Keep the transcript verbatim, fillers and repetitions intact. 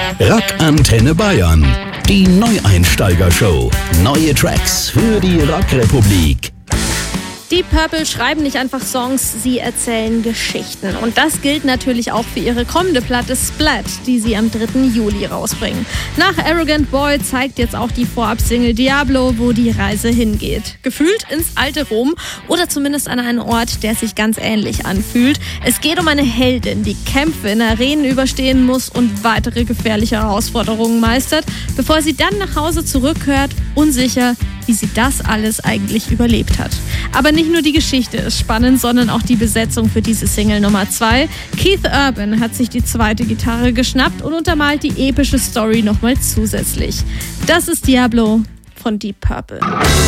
Rock Antenne Bayern, die Neueinsteiger-Show. Neue Tracks für die Rockrepublik. Deep Purple schreiben nicht einfach Songs, sie erzählen Geschichten. Und das gilt natürlich auch für ihre kommende Platte Splat, die sie am dritten Juli rausbringen. Nach Arrogant Boy zeigt jetzt auch die Vorab-Single Diablo, wo die Reise hingeht. Gefühlt ins alte Rom oder zumindest an einen Ort, der sich ganz ähnlich anfühlt. Es geht um eine Heldin, die Kämpfe in Arenen überstehen muss und weitere gefährliche Herausforderungen meistert, bevor sie dann nach Hause zurückkehrt, unsicher, wie sie das alles eigentlich überlebt hat. Aber nicht nur die Geschichte ist spannend, sondern auch die Besetzung für diese Single Nummer zwei. Keith Urban hat sich die zweite Gitarre geschnappt und untermalt die epische Story nochmal zusätzlich. Das ist Diablo von Deep Purple.